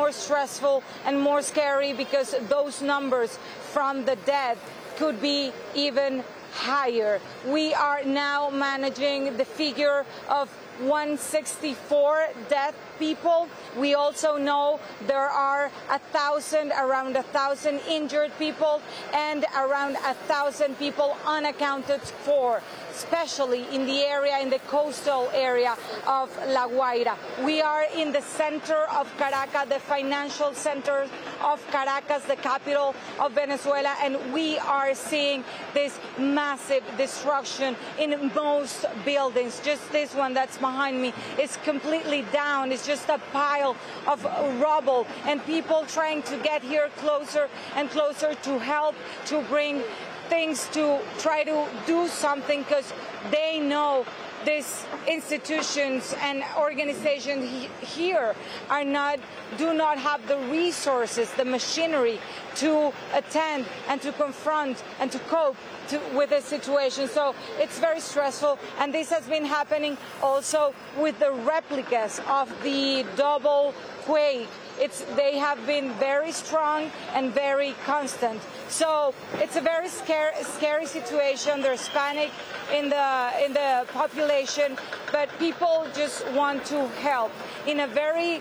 more stressful and more scary because those numbers from the dead could be even higher. We are now managing the figure of 164 dead people. We also know there are around 1,000 injured people and around 1,000 people unaccounted for, especially in the area, in the coastal area of La Guaira. We are in the center of Caracas, the financial center of Caracas, the capital of Venezuela, and we are seeing this massive destruction in most buildings. Just this one that's behind me is completely down. It's just a pile of rubble, and people trying to get here closer and closer to help, to bring things, to try to do something, because they know these institutions and organizations here do not have the resources, the machinery to attend and to confront and to cope with the situation. So it's very stressful, and this has been happening also with the replicas of the double quake. They have been very strong and very constant. So it's a very scary situation. There's panic in the population, but people just want to help. In a very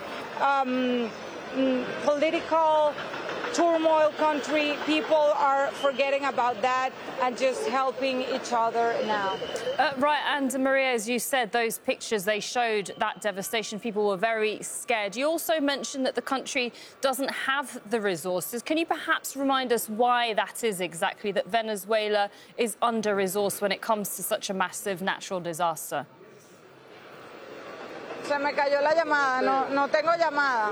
political turmoil country, people are forgetting about that and just helping each other now. Right, and Maria, as you said, those pictures, they showed that devastation. People were very scared. You also mentioned that the country doesn't have the resources. Can you perhaps remind us why that is exactly, that Venezuela is under-resourced when it comes to such a massive natural disaster? Se me cayó la llamada, no tengo llamada.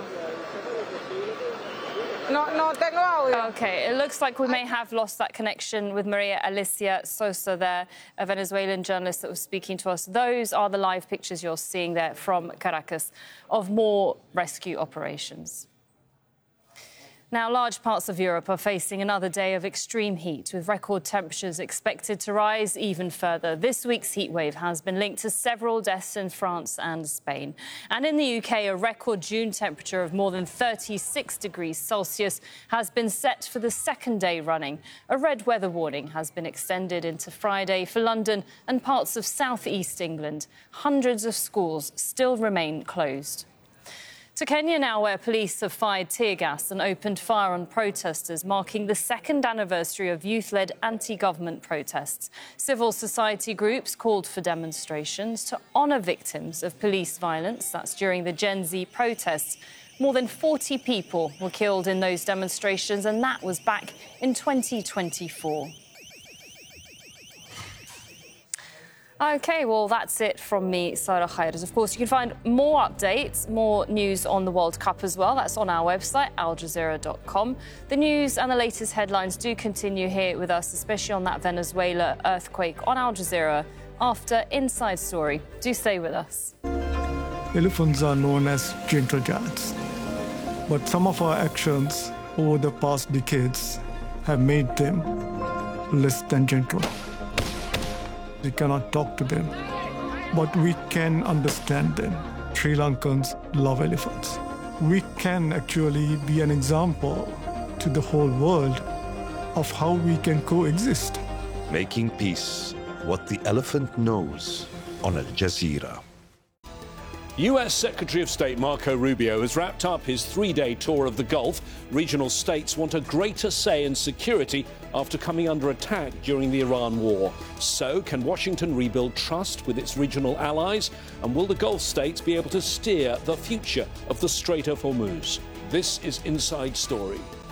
No tengo audio. OK, it looks like we may have lost that connection with Maria Alicia Sosa there, a Venezuelan journalist that was speaking to us. Those are the live pictures you're seeing there from Caracas of more rescue operations. Now, large parts of Europe are facing another day of extreme heat, with record temperatures expected to rise even further. This week's heatwave has been linked to several deaths in France and Spain. And in the UK, a record June temperature of more than 36 degrees Celsius has been set for the second day running. A red weather warning has been extended into Friday for London and parts of south-east England. Hundreds of schools still remain closed. To Kenya now, where police have fired tear gas and opened fire on protesters, marking the second anniversary of youth-led anti-government protests. Civil society groups called for demonstrations to honour victims of police violence. That's during the Gen Z protests. More than 40 people were killed in those demonstrations, and that was back in 2024. OK, well, that's it from me, Sarah Khairis. Of course, you can find more updates, more news on the World Cup as well. That's on our website, aljazeera.com. The news and the latest headlines do continue here with us, especially on that Venezuela earthquake on Al Jazeera after Inside Story. Do stay with us. Elephants are known as gentle giants, but some of our actions over the past decades have made them less than gentle. We cannot talk to them, but we can understand them. Sri Lankans love elephants. We can actually be an example to the whole world of how we can coexist. Making peace, what the elephant knows on Al Jazeera. US Secretary of State Marco Rubio has wrapped up his three-day tour of the Gulf. Regional states want a greater say in security after coming under attack during the Iran war. So, can Washington rebuild trust with its regional allies? And will the Gulf states be able to steer the future of the Strait of Hormuz? This is Inside Story.